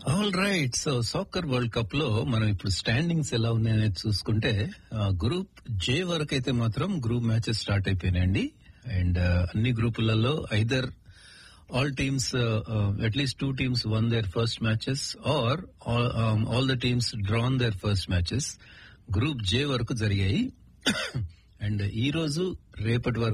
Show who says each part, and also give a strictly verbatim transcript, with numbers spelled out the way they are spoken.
Speaker 1: All right. So soccer world cup లో మనం ఇప్పుడు స్టాండింగ్స్ ఎలా ఉన్నాయనేది చూసుకుంటే గ్రూప్ జే వరకు అయితే మాత్రం గ్రూప్ మ్యాచెస్ స్టార్ట్ అయిపోయినాయండి. అండ్ అన్ని గ్రూపులలో either all teams at least two teams one there first matches are all the teams drawn there first matches group జే వరకు జరిగాయి. అండ్ ఈ రోజు రేపటి వరకు